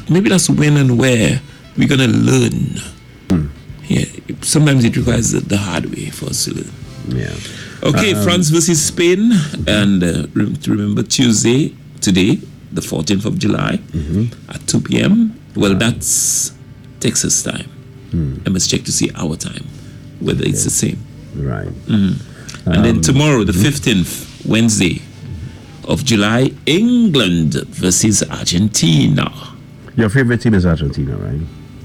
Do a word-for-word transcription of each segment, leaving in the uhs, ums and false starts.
maybe that's when and where we're gonna learn. Mm. Yeah, sometimes it requires the, the hard way for us to learn. Yeah. Okay, um, France versus Spain, and uh, remember Tuesday today, the fourteenth of July, mm-hmm. at two p.m. Well, that's Texas time. Mm. I must check to see our time whether it's yes. the same. Right. Mm. And um, then tomorrow, the fifteenth, Wednesday of July, England versus Argentina. Your favorite team is Argentina, right?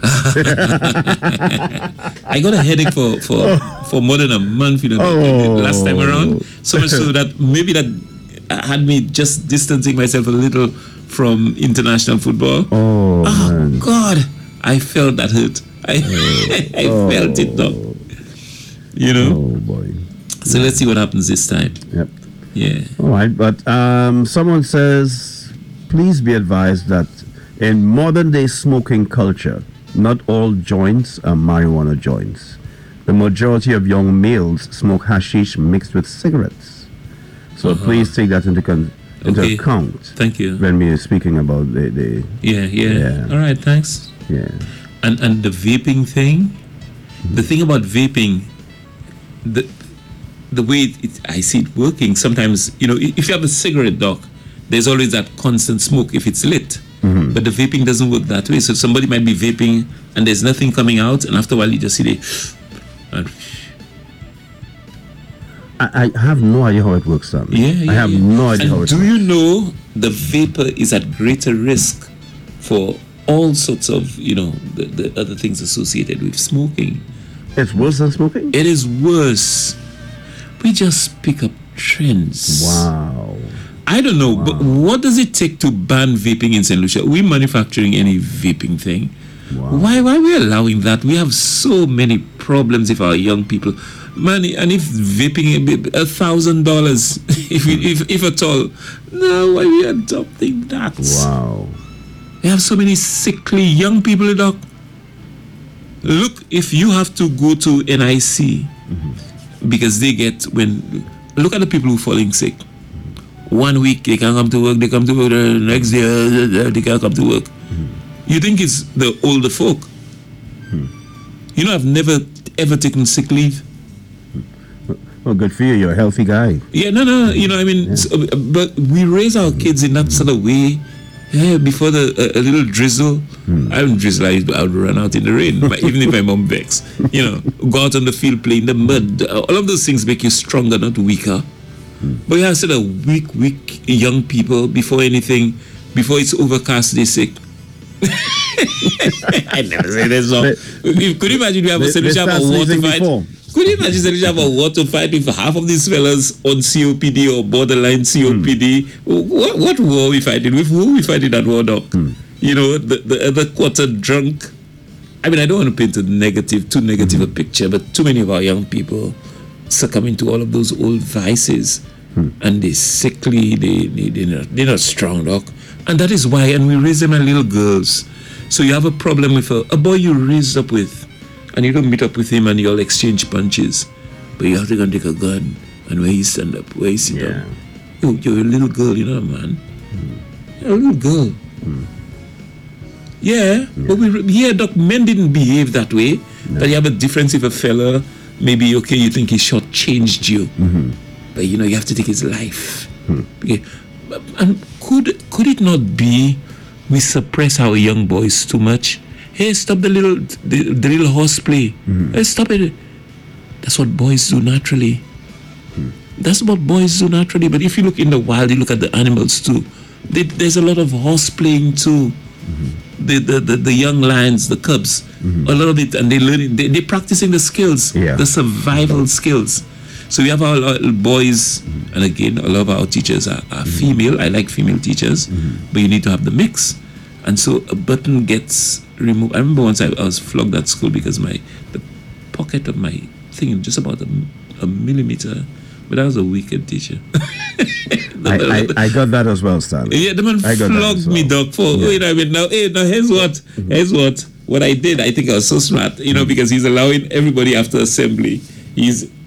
I got a headache for, for, oh. for more than a month, you know, oh. last time around. So much so that maybe that had me just distancing myself a little from international football. Oh, oh man. God, I felt that hurt. I, oh. I oh. felt it though. You know? Oh, boy. So let's see what happens this time. Yep. Yeah. All right, but um, someone says, please be advised that in modern day smoking culture, not all joints are marijuana joints. The majority of young males smoke hashish mixed with cigarettes. So uh-huh. please take that into con- into okay. account. Thank you. When we are speaking about the, the yeah, yeah, yeah. All right, thanks. Yeah. And and the vaping thing, mm-hmm. the thing about vaping, the the way it, it, I see it working, sometimes, you know, if you have a cigarette, doc, there's always that constant smoke if it's lit. Mm-hmm. But the vaping doesn't work that way. So somebody might be vaping and there's nothing coming out, and after a while you just see the... And I, I have no idea how it works, Sam. Yeah, yeah, I have yeah. no idea and how it do works. Do you know the vapor is at greater risk for all sorts of, you know, the, the other things associated with smoking? It's worse than smoking? It is worse. We just pick up trends. Wow. I don't know, wow. but what does it take to ban vaping in Saint Lucia? Are we manufacturing any vaping thing? Wow. Why, why are we allowing that? We have so many problems with our young people. Man, and if vaping a thousand dollars, if if if at all, no, why are we adopting that? Wow. We have so many sickly young people, doc. Look, if you have to go to N I C, mm-hmm. because they get, when, look at the people who are falling sick. One week they can't come to work, they come to work, the next day they can't come to work. Mm-hmm. You think it's the older folk. Mm-hmm. You know, I've never ever taken sick leave. Well, good for you, you're a healthy guy. Yeah, no, no, you know, I mean, yeah. so, but we raise our kids in that sort of way. Yeah, before the uh, a little drizzle, hmm. I don't drizzle, I would run out in the rain, even if my mom begs. You know, go out on the field, play in the mud. All of those things make you stronger, not weaker. Hmm. But you have sort of weak, weak young people. Before anything, before it's overcast, they're sick. I never say this. So. Could you imagine we have a solution about water fight? Before. Could you imagine solution about water fight if half of these fellas on C O P D or borderline C O P D? Hmm. What, what war are we fighting? With who are we fighting that war, doc? Hmm. You know, the, the other quarter drunk. I mean, I don't want to paint a negative, too negative hmm. a picture, but too many of our young people succumb to all of those old vices. Hmm. And they're sickly, they, they, they're, not, they're not strong, doc. And that is why, and we raise them as little girls. So you have a problem with a, a boy you raised up with, and you don't meet up with him and you all exchange punches. But you have to go and take a gun, and where you stand up, where you sit yeah. down. Oh, you're a little girl, you know, man. Mm. You're a little girl. Mm. Yeah, yeah, but we here, doc, men didn't behave that way. No. That you have a difference if a fella, maybe, okay, you think he shortchanged you. Mm-hmm. But, you know, you have to take his life. Mm. Okay. And could could it not be we suppress our young boys too much? Hey, stop the little the, the little horseplay. Mm-hmm. Hey, stop it. That's what boys do naturally. Mm. That's what boys do naturally. But if you look in the wild, you look at the animals too. They, there's a lot of horseplaying too. Mm-hmm. The, the, the the young lions, the cubs, mm-hmm. a lot of it, and they learn. They they're practicing the skills, yeah. the survival mm-hmm. skills. So we have our, our boys, mm-hmm. and again, a lot of our teachers are, are mm-hmm. female. I like female teachers, mm-hmm. but you need to have the mix. And so a button gets removed. I remember once I, I was flogged at school because my the pocket of my thing just about a, a millimeter. But that was a wicked teacher. I, I, I got that as well, Stanley. Yeah, the man I got flogged well. me, dog. For yeah. wait a minute now. Hey, now here's what. Mm-hmm. Here's what. What I did. I think I was so smart, you know, because he's allowing everybody after assembly. He's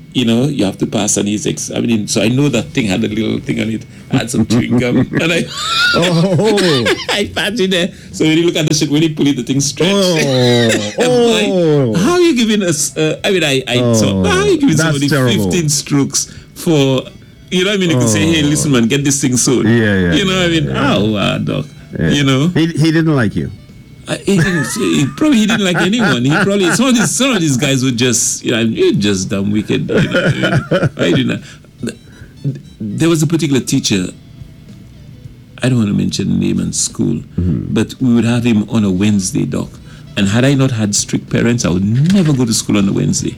you know, you have to pass on his ex. I mean, so I know that thing had a little thing on it. I had some chewing gum, and I, oh, I patched it there. So when you look at the shit, when you pull it, the thing stretched. oh, oh. Like, how are you giving us? Uh, I mean, I, I Oh, thought, how are you giving that's somebody terrible. fifteen strokes for? You know what I mean? You can say, hey, listen, man, get this thing sold. Yeah, yeah, You know what I mean? yeah. Oh, wow, doc. Yeah. You know. he he didn't like you. I, he didn't, he probably he didn't like anyone. He probably some of these some of these guys were just you know you're just dumb wicked. You know, I, mean, I didn't. There was a particular teacher. I don't want to mention name and school, mm-hmm. but we would have him on a Wednesday, doc. And had I not had strict parents, I would never go to school on a Wednesday.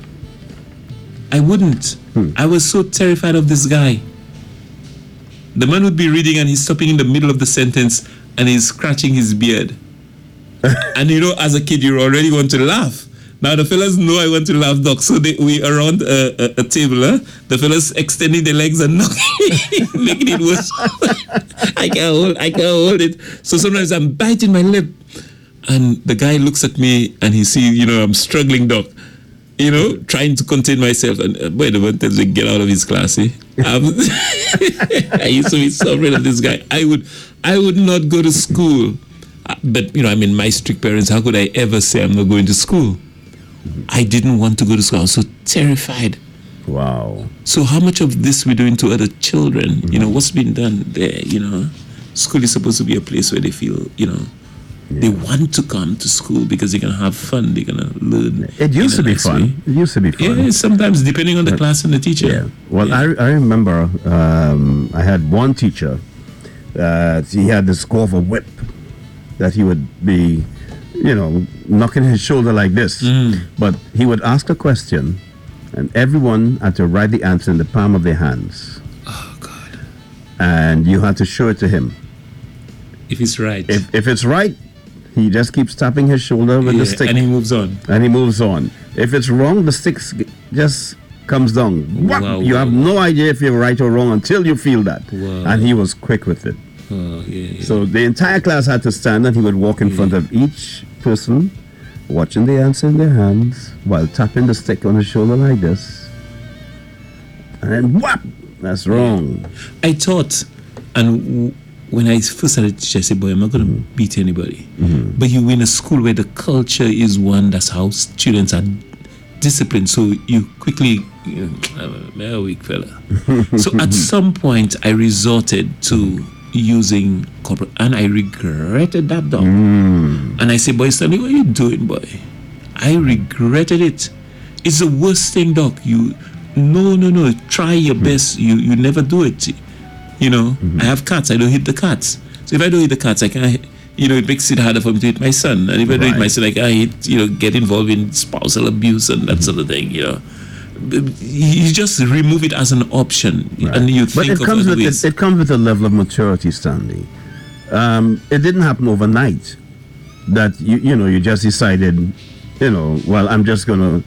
I wouldn't. Hmm. I was so terrified of this guy. The man would be reading and he's stopping in the middle of the sentence and he's scratching his beard. And you know, as a kid, you already want to laugh. Now the fellas know I want to laugh, doc. So they, we around a, a, a table, huh? The fellas extending their legs and knocking, making it worse. I can't hold, I can't hold it. So sometimes I'm biting my lip, and the guy looks at me and he sees, you know, I'm struggling, doc. You know, trying to contain myself. And uh, boy, the one tells me get out of his class. Eh? Um, I used to be so afraid of this guy. I would, I would not go to school. Uh, but you know, I mean, my strict parents. How could I ever say I'm not going to school? I didn't want to go to school. I was so terrified. Wow. So how much of this we're doing to other children? Mm-hmm. You know, what's been done there? You know, school is supposed to be a place where they feel, you know, yeah. they want to come to school because they're gonna have fun. They're gonna learn. It used to be nice fun. way. It used to be fun. Yeah, sometimes depending on the class and the teacher. Yeah. Well, yeah. I I remember um, I had one teacher. Uh, he had this Grover whip that he would be, you know, knocking his shoulder like this. Mm. But he would ask a question, and everyone had to write the answer in the palm of their hands. Oh, God. And you had to show it to him. If it's right. If, if it's right, he just keeps tapping his shoulder with yeah, the stick. and he moves on. And he moves on. If it's wrong, the stick just comes down. Whap! Wow, you wow. have no idea if you're right or wrong until you feel that. Wow. And he was quick with it. Oh, yeah, yeah. So the entire class had to stand, and he would walk in Yeah. front of each person, watching the answer in their hands, while tapping the stick on his shoulder like this. And then whap! That's wrong. I thought, and w- when I first started teaching, I said, boy, I'm not going to mm-hmm. beat anybody. Mm-hmm. But you in a school where the culture is one, that's how students are disciplined. So you quickly, you know, I'm a weak fella. So at some point, I resorted to using corporate, and I regretted that, dog. Mm. And I said, boy, Stanley, what are you doing, boy? I regretted it. It's the worst thing, doc. You, no, no, no. Try your mm. best. You, you never do it. You know, mm-hmm. I have cats. I don't hit the cats. So if I don't hit the cats, I can't. You know, it makes it harder for me to hit my son. And if I don't right. hit my son, I can't hit. You know, get involved in spousal abuse and that mm-hmm. sort of thing. You know, you just remove it as an option, right. and you think but it of comes other with ways. It, it comes with a level of maturity, Stanley. Um, it didn't happen overnight. That you you know you just decided, you know, well, I'm just gonna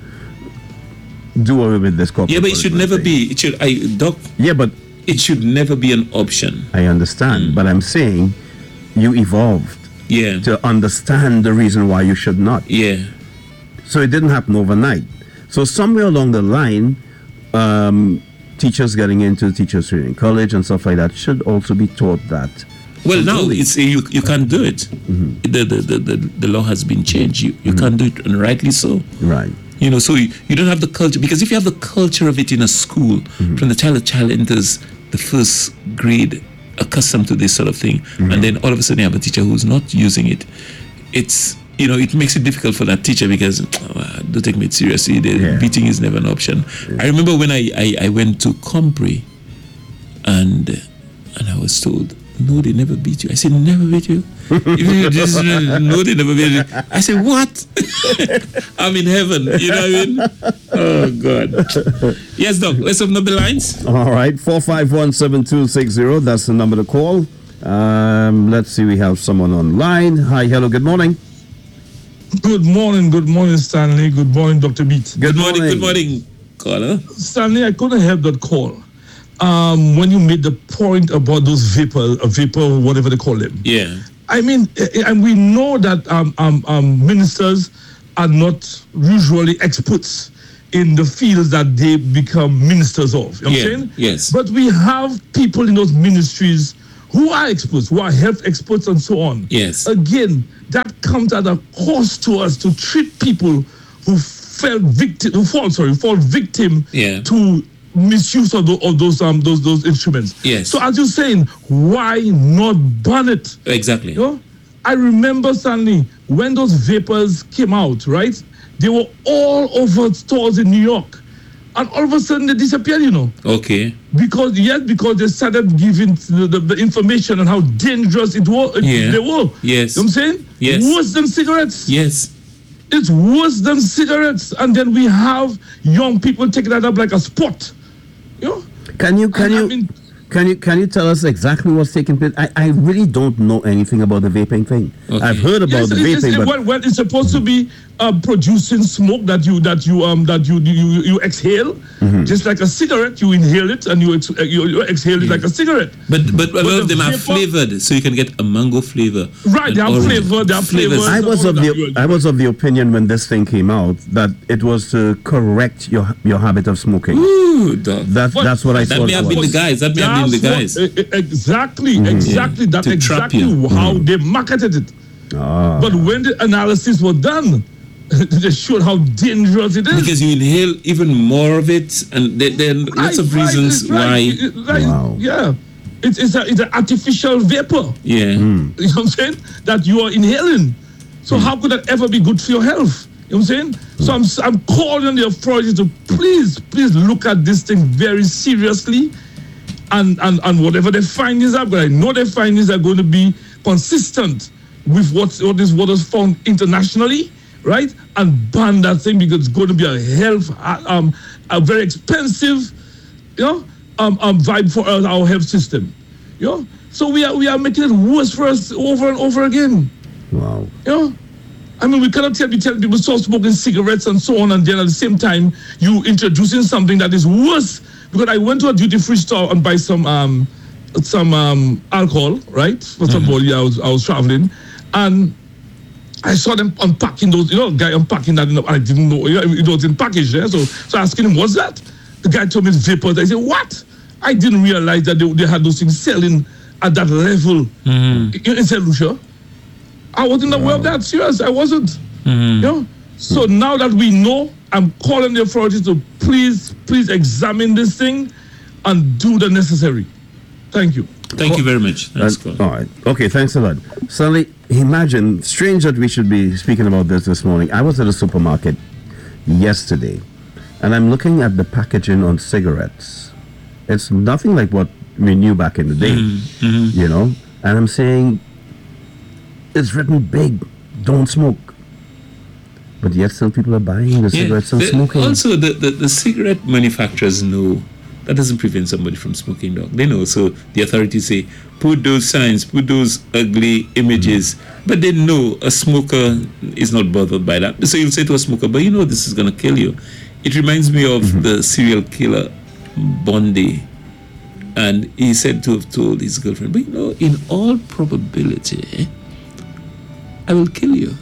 do away with this corporate. Yeah, but it should never thing. be. It should. I doc. Yeah, but it should never be an option. I understand, mm. but I'm saying you evolved. Yeah. To understand the reason why you should not. Yeah. So it didn't happen overnight. So somewhere along the line, um, teachers getting into teachers training college and stuff like that should also be taught that. Well, now it's you you can't do it. Mm-hmm. The, the, the, the the law has been changed. You you mm-hmm. can't do it, and rightly so. Right. You know, so you, you don't have the culture, because if you have the culture of it in a school, mm-hmm. from the time the child enters the first grade, accustomed to this sort of thing, mm-hmm. and then all of a sudden you have a teacher who's not using it, it's, you know, it makes it difficult for that teacher, because oh, don't take me seriously, the yeah. beating is never an option. Yeah. I remember when I, I, I went to Compre, and and I was told, no, they never beat you. I said, never beat you? you just, no, they never beat you. I said, what? I'm in heaven. You know what I mean? Oh, God. Yes, Doc, let's open up the lines. All right, four five one, seven two six zero. That's the number to call. Um, let's see, we have someone online. Hi, hello, good morning. Good morning, good morning, Stanley. Good morning, Doctor Beat. Good, good morning, morning, good morning, caller. Stanley, I couldn't help that call. Um, when you made the point about those vapor, uh, vapor, whatever they call them. Yeah. I mean, and we know that um, um, um, ministers are not usually experts in the fields that they become ministers of. You know Yeah, what I'm saying? yes. But we have people in those ministries who are experts, who are health experts and so on. Yes. Again, that comes at a cost to us to treat people who fell victim, who fall, sorry, fall victim Yeah. to misuse of, the, of those um those those instruments. Yes. So as you're saying, why not ban it? Exactly. You know, I remember Stanley when those vapors came out, right? They were all over stores in New York, and all of a sudden they disappeared. You know, Okay. because yes, because they started giving the, the, the information on how dangerous it was. Yeah. They were. Yes. You know what I'm saying? Yes. Worse than cigarettes. Yes. It's worse than cigarettes, and then we have young people taking that up like a sport. You know? Can you can And I you mean- can you can you tell us exactly what's taking place? I, I really don't know anything about the vaping thing. Okay. I've heard about Yes, the it's, vaping, it's, but well, well, it's supposed to be uh, producing smoke that you that you um that you you, you exhale, Mm-hmm. just like a cigarette. You inhale it and you ex- uh, you, you exhale it like a cigarette. But but a lot the of them are vapor- flavored, so you can get a mango flavor. Right, an they have orange flavor, they have flavors. flavors. I was all of of that, the you- I was of the opinion when this thing came out that it was to correct your your habit of smoking. Ooh, dog. That But that's what I that thought may it have was. been the guys. That may have been the That's guys. what- e- e- exactly, exactly. Yeah, That's to trap exactly you. how they marketed it. Ah. But when the analysis was done, they showed how dangerous it is. Because you inhale even more of it, and there, there are lots of Right, reasons right, why. it- right, Wow. Yeah, it's it's, a, it's an artificial vapor. Yeah. You know what I'm saying? That you are inhaling. So how could that ever be good for your health? You know what I'm saying? So I'm I'm calling on the authorities to please, please look at this thing very seriously, and and, and whatever their findings are, but I know their findings are going to be consistent with what what is what is found internationally, right? And ban that thing because it's going to be a health uh, um a very expensive, you know, um, um vibe for our, our health system, you know. So we are we are making it worse for us over and over again. Wow. You know, I mean, we cannot tell, be telling people stop smoking cigarettes and so on, and then at the same time you introducing something that is worse. Because I went to a duty-free store and buy some um some um alcohol, right, for somebody. I was I was traveling, and I saw them unpacking those. You know, guy unpacking that. And I didn't know you know, it was in package. Yeah? So so asking him, what's that? The guy told me it's vapors. I said, what? I didn't realize that they, they had those things selling at that level in, in Saint Lucia. I wasn't aware of that. Serious, I wasn't. You know? So now that we know, I'm calling the authorities to please, please examine this thing and do the necessary. Thank you. Thank you very much. Thanks, Uh, Colin. all right. Okay, thanks a lot. Suddenly, imagine, strange that we should be speaking about this this morning. I was at a supermarket yesterday, and I'm looking at the packaging on cigarettes. It's nothing like what we knew back in the day, you know? And I'm saying, it's written big, don't smoke. But yet still people are buying the cigarettes and the- smoking. Also, the, the, the cigarette manufacturers know that doesn't prevent somebody from smoking, dog. They know. So the authorities say, put those signs, put those ugly images. But they know a smoker is not bothered by that. So you'll say to a smoker, but you know this is going to kill you. It reminds me of the serial killer, Bundy. And he said to have told his girlfriend, but you know, in all probability, I will kill you.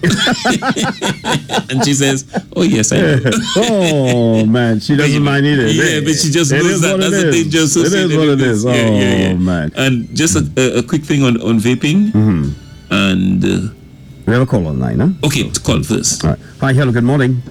And she says, oh, yes, I know. Oh man, she doesn't But, mind either. Yeah, but she just It knows is that what that's it the is. danger It associated is what with it this. is. Yeah, Oh yeah, yeah. man. And just a, a, a quick thing on, on vaping. And, uh, We have a call online, huh? okay, to call first. All right. Hi, hello, good morning.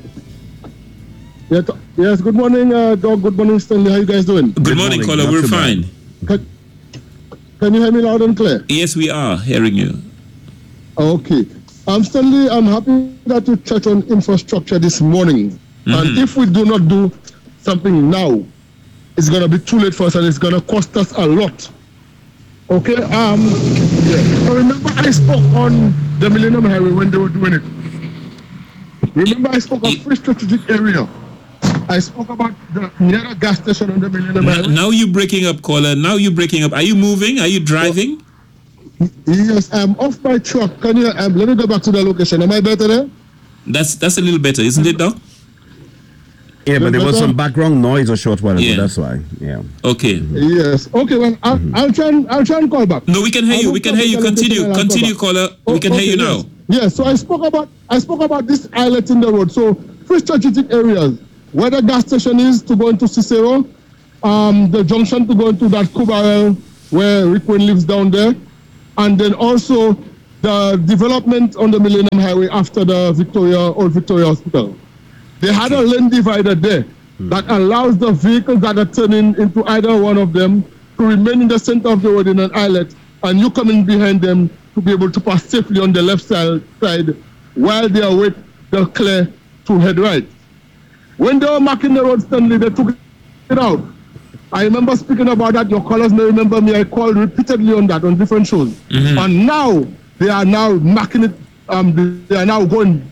Yeah, t- yes, good morning, uh, Doug. Good morning, Stanley. How you guys doing? Good, Good morning, morning, caller. not We're too bad. fine. Can, can you hear me loud and clear? Yes, we are hearing you. Okay. Um, Stanley, I'm happy that you touched on infrastructure this morning. And if we do not do something now, it's going to be too late for us and it's going to cost us a lot. Okay. Um. Yeah. So remember, I spoke on the Millennium Highway when they were doing it. Remember, I spoke of free strategic area. I spoke about the near the gas station on the Millennium Now, Highway. now you're breaking up, caller. Now you're breaking up. Are you moving? Are you driving? Yes, I'm off my truck. Can you? Um, let me go back to the location. Am I better there? That's that's a little better, isn't it, Doc? Yeah, but there was Better? some background noise a short while ago. Yeah. That's why. Yeah. Okay. Yes. Okay. Well, I'll, I'll try. And, I'll try and call back. No, we can hear I you. will We can come hear you. to the location Continue. and I'll call Continue, back. caller. Oh, We can hear okay, you yes. now. Yes. So I spoke about I spoke about this islet in the road. So free strategic areas. where the gas station is to go into Cicero, um, the junction to go into that Kubarel where Rick Wayne lives down there, and then also the development on the Millennium Highway after the Victoria, Old Victoria Hospital. They had a lane divider there that allows the vehicles that are turning into either one of them to remain in the center of the road in an islet, and you coming behind them to be able to pass safely on the left side, side while they await the clear to head right. When they were marking the road, Stanley, they took it out. I remember speaking about that. Your callers may remember me. I called repeatedly on that on different shows. Mm-hmm. And now they are now marking it. Um, they are now going.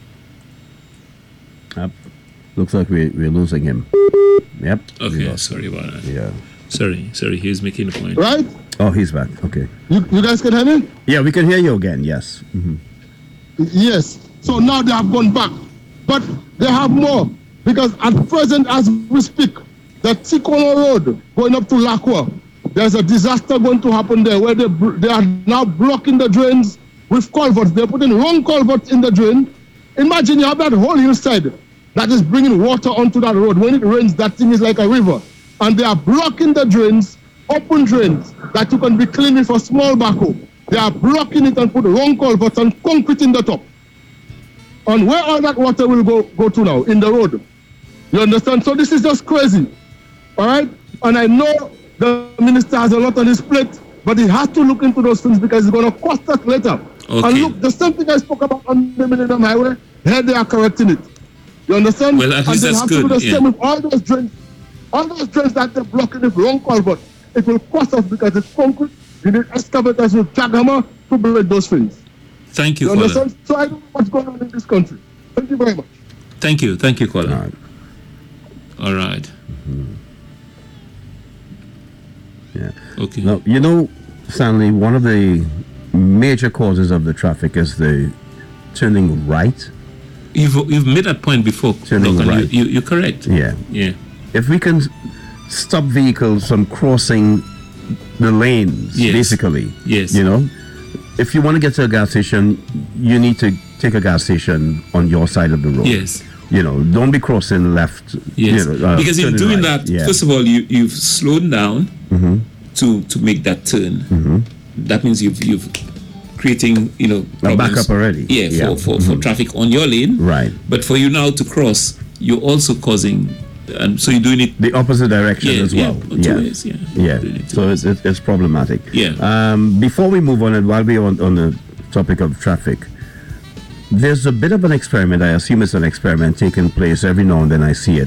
Yep. Looks like we, we're losing him. Yep. Okay, sorry about that. Yeah. Sorry, sorry. He was making a point. Right? Oh, he's back. Okay. You, you guys can hear me? Yeah, we can hear you again. Yes. Mm-hmm. Yes. So now they have gone back. But they have more. Because at present, as we speak, the Tikono Road going up to Lakwa, there's a disaster going to happen there where they, they are now blocking the drains with culverts. They're putting wrong culverts in the drain. Imagine you have that whole hillside that is bringing water onto that road. When it rains, that thing is like a river. And they are blocking the drains, open drains, that you can be cleaning for small backhoe. They are blocking it and put wrong culverts and concrete in the top. And where all that water will go, go to now? In the road. You understand? So this is just crazy. All right? And I know the minister has a lot on his plate, but he has to look into those things because it's going to cost us later. Okay. And look, the same thing I spoke about on the Millennium Highway, here they are correcting it. You understand? Well, at least and they that's have good. to do the Yeah. same with all those drains. All those drains that they're blocking with wrong culvert. It will cost us because it's concrete. You need excavators with jackhammer to break those things. Thank you, You caller. understand? So I don't know what's going on in this country. Thank you very much. Thank you. Thank you, caller. All right. All right. Mm-hmm. Yeah. Okay. Now, you know, Stanley, one of the major causes of the traffic is the turning right. You've you've made that point before, Turning Doc, and right. you, you you're correct. Yeah. Yeah. If we can stop vehicles from crossing the lanes, Yes. basically. Yes. You know, if you want to get to a gas station, you need to take a gas station on your side of the road. Yes. You know, don't be crossing left. Yes. You know, uh, because in turning doing right. that, Yeah. first of all, you you've slowed down Mm-hmm. to to make that turn. Mm-hmm. That means you've you've creating you know A problems. backup already. Yeah. For Yeah. for, for traffic on your lane. Right. But for you now to cross, you're also causing, and so you're doing it. The opposite direction Yeah, as yeah, well. two yeah. ways, yeah. Yeah. Doing it two So it's, it's, it's problematic. Yeah. Um, before we move on, and while we're on, on the topic of traffic, there's a bit of an experiment. I assume it's an experiment taking place every now and then. I see it.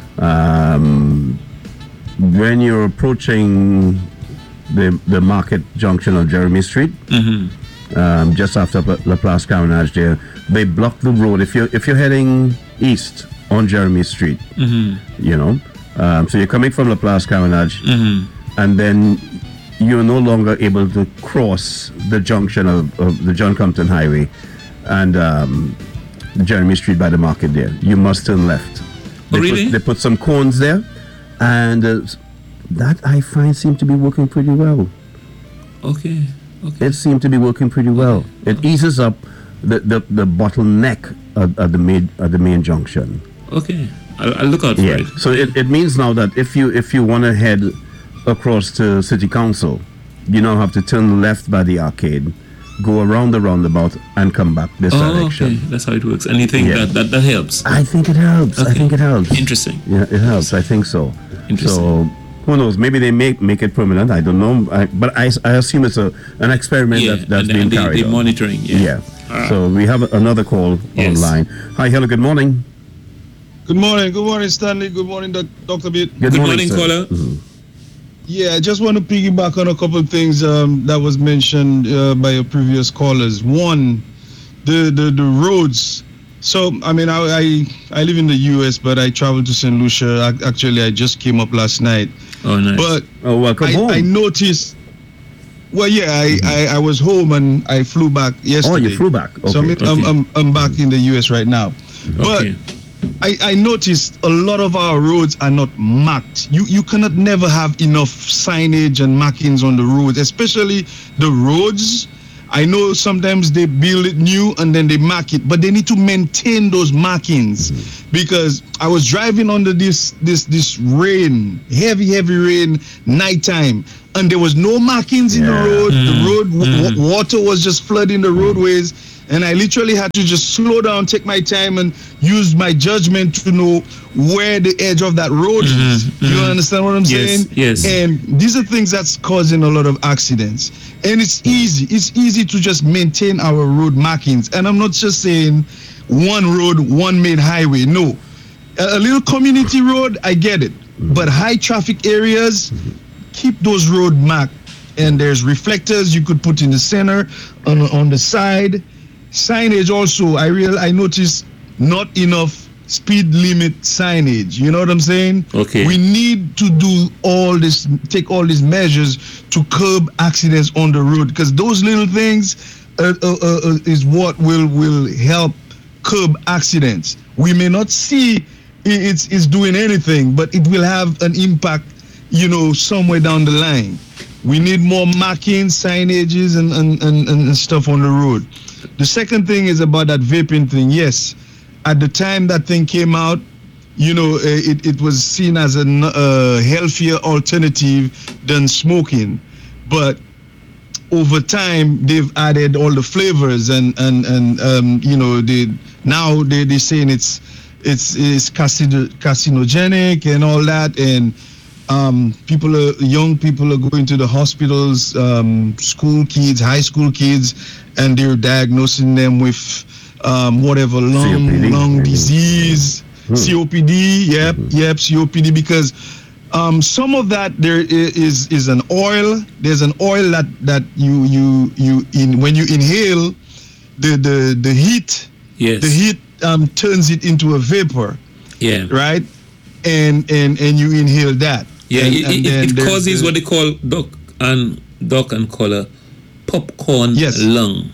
Um, when you're approaching the the market junction of Jeremy Street, Mm-hmm. um, just after La La Place Carnage, there they block the road. If you're if you're heading east on Jeremy Street, Mm-hmm. you know, um, so you're coming from La Place Carnage, Mm-hmm. and then you're no longer able to cross the junction of, of the John Compton Highway and um, Jeremy Street by the market there. You must turn left. They Oh, really? Put, they put some cones there, and uh, that I find seemed to be working pretty well. Okay. Okay. It seemed to be working pretty well. It eases up the, the, the bottleneck at, at the main at the main junction. Okay. I'll, I'll look out for Yeah. it. So it, it means now that if you if you want to head across to City Council, you now have to turn left by the arcade, go around the roundabout, and come back this Oh, direction. okay. That's how it works. And you think Yeah. that, that that helps? I think it helps. I Okay. think it helps. Interesting. Yeah, it helps. I think so. Interesting. So who knows? Maybe they make make it permanent. I don't know. I, but I, I assume it's a an experiment Yeah. that, that's and, being and they, carried they're on. monitoring. Yeah. Yeah. Alright. So we have another call Yes. online. Hi, hello. Good morning. Good morning, good morning, Stanley. Good morning, Doc- Doctor Bit. Good morning, sir. caller. Mhm. Yeah, I just want to piggyback on a couple of things um, that was mentioned uh, by your previous callers. One, the, the the roads. So, I mean, I, I I live in the U S, but I traveled to Saint Lucia. I, actually, I just came up last night. Oh, nice. But Oh, welcome I, home. I noticed. Well, yeah, I, I, I was home and I flew back yesterday. Oh, you flew back. Okay. So I'm, I'm, okay. I'm, I'm back in the U S right now. But okay. I, I noticed a lot of our roads are not marked. You you cannot never have enough signage and markings on the roads, especially the roads I know sometimes they build it new and then they mark it, but they need to maintain those markings. Mm-hmm. Because I was driving under this this this rain, heavy, heavy rain, nighttime, and there was no markings in Yeah. the road. Mm. The road Mm. w- water was just flooding the roadways, and I literally had to just slow down, take my time, and use my judgment to know where the edge of that road is. Mhm, You mhm. understand what I'm Yes, saying? yes. And these are things that's causing a lot of accidents. And it's easy. It's easy to just maintain our road markings. And I'm not just saying one road, one main highway. No. A, a little community road, I get it. But high traffic areas, keep those road marked. And there's reflectors you could put in the center, on on the side. Signage also, I real I noticed not enough speed limit signage. You know what I'm saying? Okay. We need to do all this, take all these measures to curb accidents on the road, because those little things uh, uh, uh, is what will will help curb accidents. We may not see i- it's it's doing anything, but it will have an impact, you know, somewhere down the line. We need more marking, signages, and, and, and, and stuff on the road. The second thing is about that vaping thing. Yes, at the time that thing came out, you know, uh, it, it was seen as a uh, healthier alternative than smoking. But over time, they've added all the flavors, and, and, and um, you know, they now they, they're saying it's, it's, it's carcino- carcinogenic and all that. And um, people are, young people are going to the hospitals, um, school kids, high school kids, and they're diagnosing them with um, whatever lung C O P D, lung maybe. disease, Hmm. C O P D. Yep, yep, C O P D. Because um, some of that there i- is is an oil. There's an oil that that you you you in when you inhale, the the the heat Yes. the heat um, turns it into a vapor, Yeah. right? And and and you inhale that. Yeah. And- it and it, then it there's causes the- what they call duck and duck and color popcorn Yes. lung.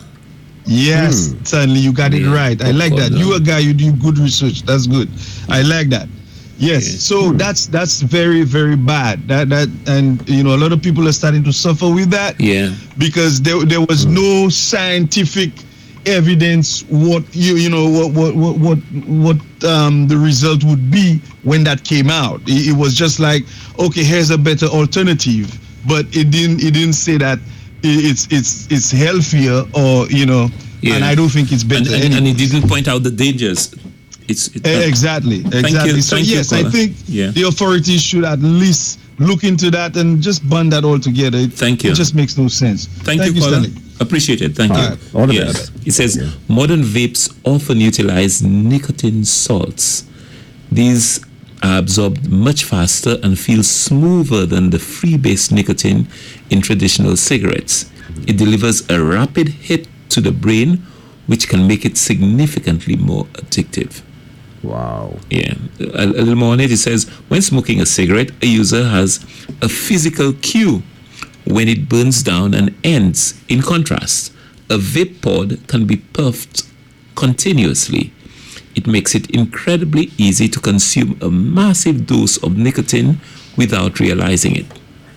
Yes, certainly you got it Yeah, right. I like that. popcorn You a lung. guy, you do good research. That's good. I like that. Yes. Yeah. So that's that's very very bad. That that and you know a lot of people are starting to suffer with that Yeah. because there there was no scientific evidence what you you know what what what what, what um the result would be when that came out. It, it was just like, okay, here's a better alternative, but it didn't it didn't say that i- it's it's it's healthier or you know. Yeah. And I don't think it's And, better. and, and anyway. it didn't point out the dangers. It's it, Eh, exactly, exactly. you, so thank you, yes, I caller. think Yeah. the authorities should at least look into that and just ban that altogether. It, Thank you. It just makes no sense. Thank, you, caller. Stanley. Appreciate it. Thank All you. right. All the Yes. best. It says modern vapes often utilize nicotine salts. These are absorbed much faster and feel smoother than the free-based nicotine in traditional cigarettes. It delivers a rapid hit to the brain, which can make it significantly more addictive. Wow. Yeah, a, a little more on it. It says, when smoking a cigarette, a user has a physical cue when it burns down and ends. In contrast, a vape pod can be puffed continuously. It makes it incredibly easy to consume a massive dose of nicotine without realizing it.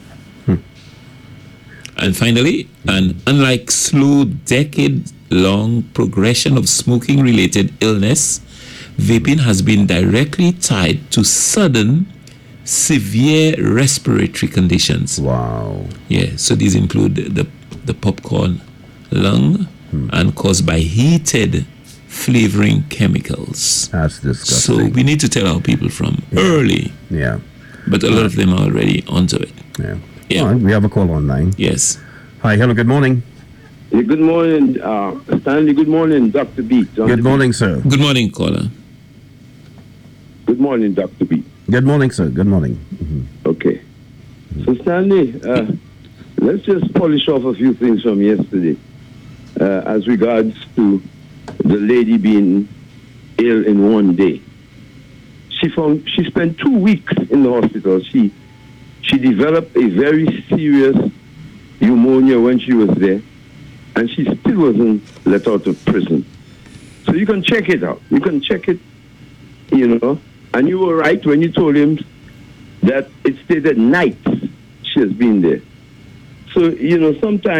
And finally, and unlike slow decade-long progression of smoking-related illness, vaping has been directly tied to sudden, severe respiratory conditions. Wow. Yeah, so these include the, the popcorn lung and caused by heated flavoring chemicals. That's So disgusting. we need to tell our people from early, yeah. but a lot of them are already onto it. Yeah. Yeah. All right. We have a call online. Yes. Hi. Hello. Good morning. Yeah, good morning, uh, Stanley. Good morning, Doctor B. John Good the morning, sir. Good morning, caller. B. Good morning, Doctor B. Good morning, sir. Good morning. Okay. So, Stanley, uh, let's just polish off a few things from yesterday uh, as regards to the lady being ill in one day. She found she spent two weeks in the hospital. She she developed a very serious pneumonia when she was there, and she still wasn't let out of prison. So you can check it out. You can check it, you know. And you were right when you told him that it stated nights she has been there. So, you know, sometimes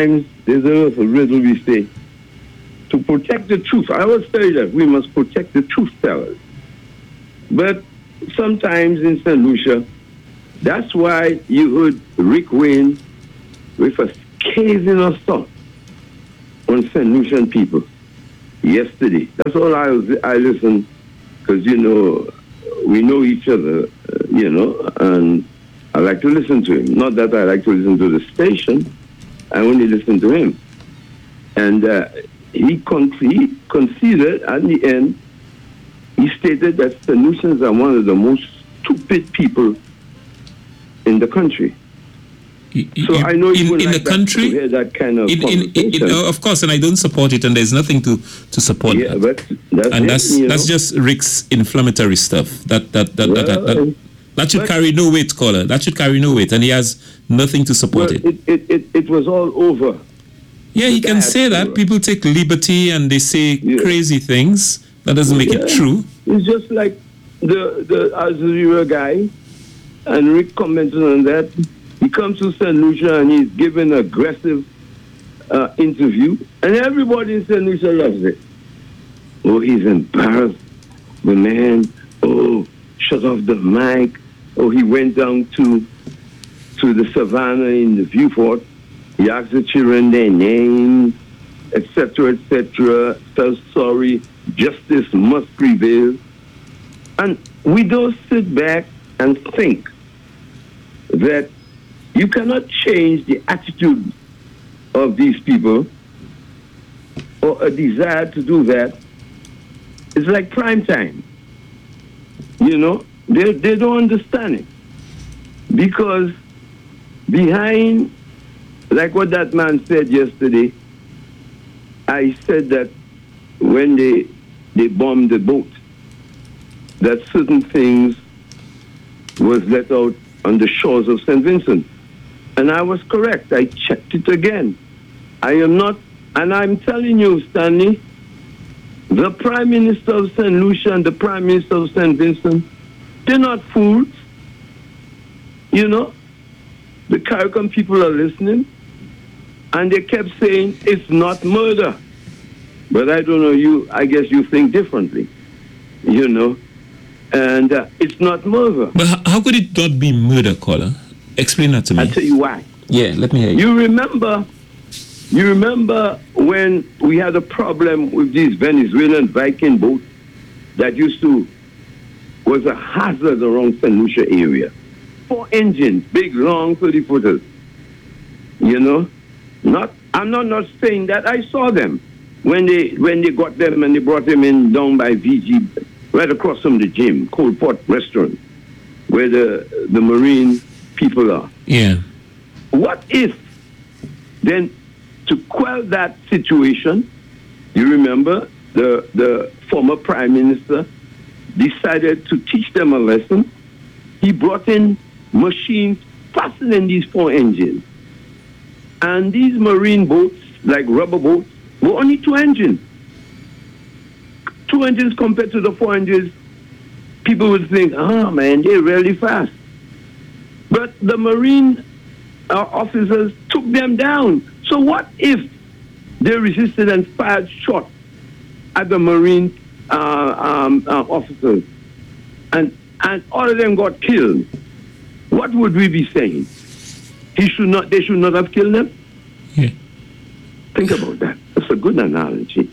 there's a riddle we say, to protect the truth. I always tell you that we must protect the truth tellers. But sometimes in Saint Lucia, that's why you heard Rick Wayne with a scathing assault on Saint Lucian people yesterday. That's all I was, I listened, because, you know, we know each other, uh, you know, and I like to listen to him. Not that I like to listen to the station, I only listen to him. And uh, he, con- he conceded at the end, he stated that Saint Lucians are one of the most stupid people in the country. You, so you, I know you in, would in like the that, country, to hear that kind of in, in, in, in, uh, of course, and I don't support it, and there's nothing to, to support yeah, that. But that's and it, that's you that's know? just Rick's inflammatory stuff. That that that well, that, that, that, that should but, carry no weight, caller. That should carry no weight, and he has nothing to support well, it. It, it, it. It was all over. Yeah, he can say that. People take liberty and they say yeah. crazy things. That doesn't make yeah. it true. It's just like the the Azura guy, and Rick commented on that. He comes to Saint Lucia and he's giving an aggressive uh, interview, and everybody in Saint Lucia loves it. Oh, he's embarrassed, the man. Oh, shut off the mic. Oh, he went down to to the savannah in the Vieux-Fort. He asked the children their names, et cetera, et cetera. Felt sorry. Justice must prevail. And we don't sit back and think that you cannot change the attitude of these people or a desire to do that. It's like prime time. You know, they, they don't understand it. Because behind, like what that man said yesterday, I said that when they, they bombed the boat, that certain things was let out on the shores of Saint Vincent. And I was correct. I checked it again. I am not, and I'm telling you, Stanley, the Prime Minister of Saint Lucia and the Prime Minister of Saint Vincent, they're not fools. You know, the CARICOM people are listening, and they kept saying it's not murder. But I don't know, you, I guess you think differently, you know, and uh, it's not murder. But how, how could it not be murder, caller? Explain that to me. I'll tell you why. Yeah, let me hear you. You remember, you remember when we had a problem with these Venezuelan Viking boats that used to, was a hazard around Saint Lucia area. Four engines, big, long, thirty-footers. You know? Not, I'm not, not saying that. I saw them when they when they got them and they brought them in down by V G, right across from the gym, Cold Pot Restaurant, where the, the Marine people are. Yeah. What if then, to quell that situation, you remember the the former Prime Minister decided to teach them a lesson. He brought in machines faster than these four engines. And these marine boats, like rubber boats, were only two engines. Two engines compared to the four engines, people would think, oh man, they're really fast. But the marine uh, officers took them down. So what if they resisted and fired shots at the marine uh, um, uh, officers, and and all of them got killed? What would we be saying? He should not. They should not have killed them. Yeah. Think about that. That's a good analogy.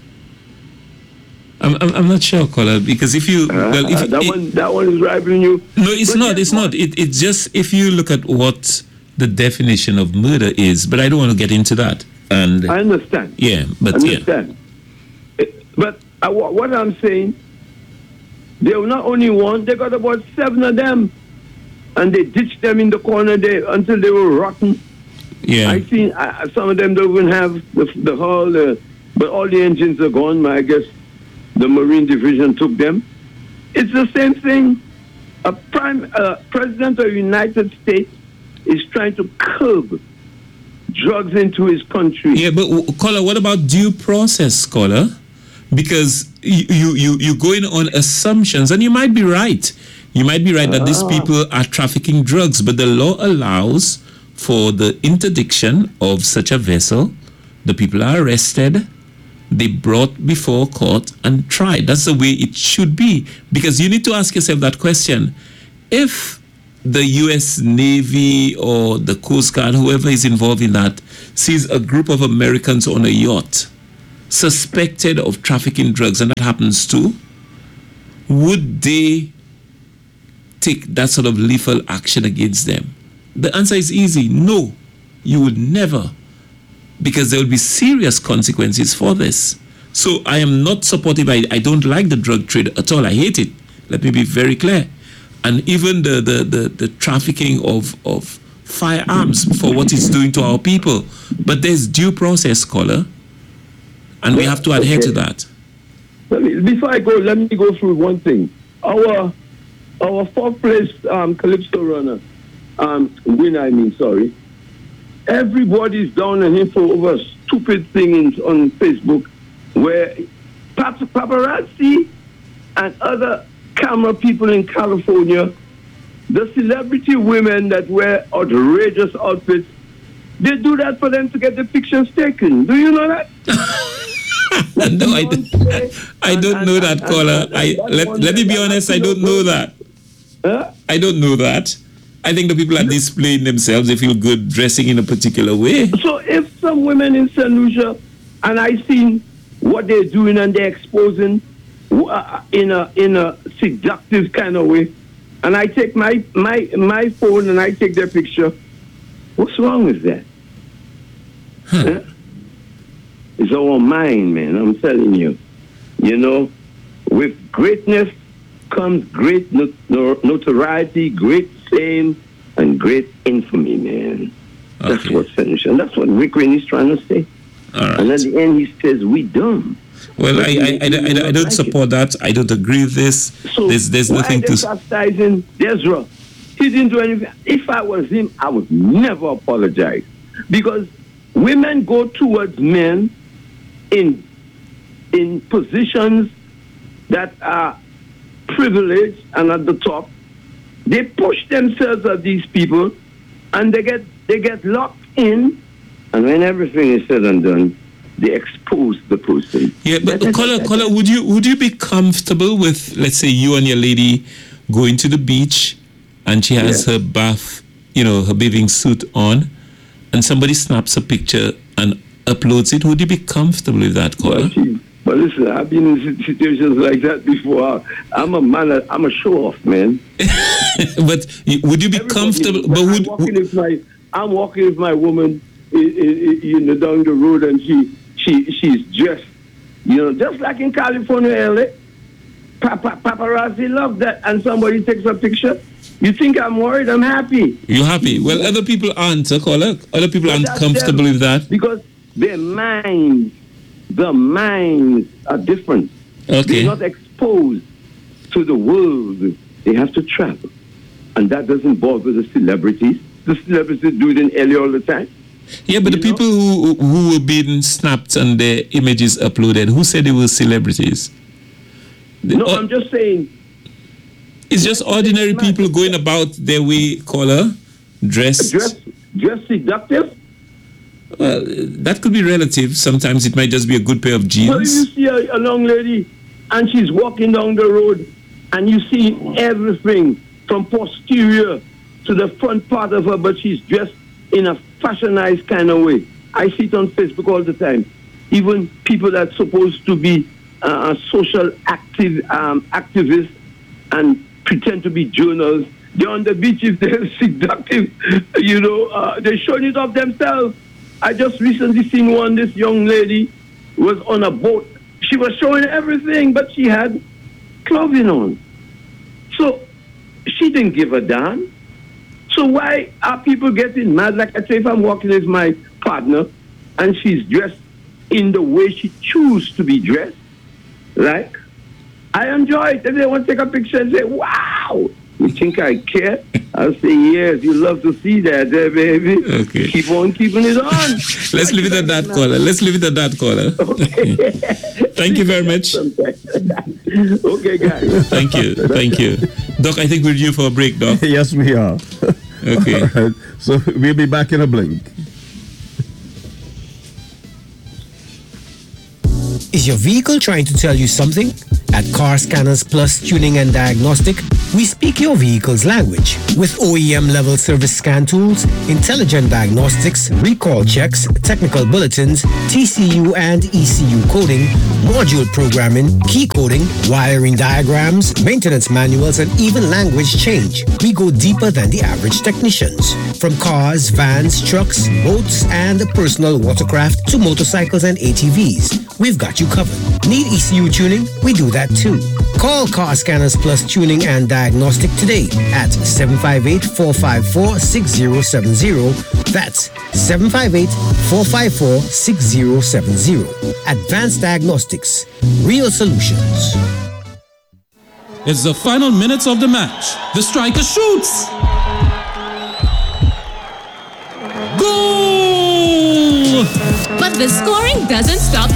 I'm, I'm, I'm not sure, caller, because if you uh, well, if uh, that it, one that one is rivaling you. No, it's but not. It's what? not. It, it's just if you look at what the definition of murder is, but I don't want to get into that. And I understand. Yeah, but I understand. yeah. It, but I, what I'm saying, they were not only one; they got about seven of them, and they ditched them in the corner there until they were rotten. Yeah. I seen uh, some of them don't even have the, the hull, uh, but all the engines are gone. I guess the Marine Division took them. It's the same thing. A prime uh, president of the United States is trying to curb drugs into his country. Yeah, but caller, what about due process, caller? Because you you you you going on assumptions, and you might be right. You might be right that these people are trafficking drugs, but the law allows for the interdiction of such a vessel The people are arrested, they brought before court and tried. That's the way it should be. Because you need to ask yourself that question. If the U S Navy or the Coast Guard, whoever is involved in that, sees a group of Americans on a yacht suspected of trafficking drugs, and that happens too, would they take that sort of lethal action against them? The answer is easy. No, you would never, because there will be serious consequences for this. So I am not supportive. I, I don't like the drug trade at all. I hate it. Let me be very clear. And even the, the, the, the trafficking of, of firearms for what it's doing to our people. But there's due process, scholar, and we have to adhere okay. to that. Let me, before I go, let me go through one thing. Our our fourth place um, Calypso runner, um, winner, I mean, sorry. Everybody's down on him for over a stupid thing in, on Facebook where pap- paparazzi and other camera people in California, the celebrity women that wear outrageous outfits, they do that for them to get the pictures taken. Do you know that? No, I, d- I don't and, know and, that, and, caller. And, and, I let, let me be honest, I don't know that. Huh? I don't know that. I think the people are displaying themselves. They feel good dressing in a particular way. So if some women in Saint Lucia, and I seen what they're doing and they're exposing uh, in a in a seductive kind of way, and I take my my my phone and I take their picture, what's wrong with that? Huh. Huh? It's our mind, man. I'm telling you. You know, with greatness comes great not- notoriety, great fame, and great infamy, man. Okay. That's what's finished. And that's what Rick Rainey is trying to say. All right. And at the end, he says, we dumb. Well, I, I, I, I, I don't like support it. that. I don't agree with this. So there's there's nothing to... chastising Desra. He didn't do anything. If I was him, I would never apologize. Because women go towards men in in positions that are privileged and at the top. They push themselves at these people and they get they get locked in, and when everything is said and done, they expose the person. Yeah, but caller, caller, would you would you be comfortable with, let's say, you and your lady going to the beach and she has yeah. her bath, you know, her bathing suit on, and somebody snaps a picture and uploads it? Would you be comfortable with that, caller? Well, she, but listen, I've been in situations like that before. I'm a man. I'm a show-off, man. But would you be Everybody, comfortable? But I'm would walking with my I'm walking with my woman, you know, down the road, and she she she's dressed, you know, just like in California, L A. Papa, paparazzi love that, and somebody takes a picture. You think I'm worried? I'm happy. You're happy. Well, other people aren't, so caller. Other people aren't comfortable with that because their minds, the minds are different. Okay. They're not exposed to the world. They have to travel. And that doesn't bother the celebrities. The celebrities do it in L A all the time. Yeah, but you the know? people who who were being snapped and their images uploaded, who said they were celebrities? The, no, uh, I'm just saying. It's just ordinary people going about their way, caller, dressed. Dress, dress seductive? Well, that could be relative. Sometimes it might just be a good pair of jeans. Well, if you see a, a young lady and she's walking down the road and you see everything from posterior to the front part of her, but she's dressed in a fashionized kind of way. I see it on Facebook all the time. Even people that's supposed to be uh, social active um, activists and pretend to be journalists, they're on the beach if they're seductive, you know, uh, they're showing it off themselves. I just recently seen one, this young lady was on a boat. She was showing everything, but she had clothing on. So she didn't give a damn. So why are people getting mad? Like I say, if I'm walking with my partner and she's dressed in the way she chooses to be dressed, like, I enjoy it. If they want to take a picture and say, wow, you think I care? I'll say, yes, you love to see that, eh, baby. Okay. Keep on keeping it on. Let's leave it at that, caller. Let's leave it at that, caller. Okay. Thank you very much. Okay, guys. Thank you. Thank you. Doc, I think we're due for a break, Doc. Yes, we are. Okay. All right. So we'll be back in a blink. Is your vehicle trying to tell you something? At Car Scanners Plus Tuning and Diagnostic, we speak your vehicle's language. With O E M-level service scan tools, intelligent diagnostics, recall checks, technical bulletins, T C U and E C U coding, module programming, key coding, wiring diagrams, maintenance manuals, and even language change. We go deeper than the average technicians. From cars, vans, trucks, boats, and personal watercraft to motorcycles and A T Vs, we've got you covered. Need E C U tuning? We do that too. Call Car Scanners Plus Tuning and Diagnostic today at seven five eight, four five four, six zero seven zero. That's seven five eight, four five four, six zero seven zero. Advanced Diagnostics. Real solutions. It's the final minutes of the match. The striker shoots. Goal! But the scoring doesn't stop